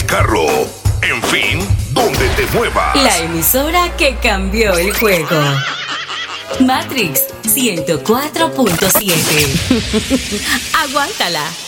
carro, en fin, donde te muevas. La emisora que cambió el juego. Matrix 104.7. Aguántala.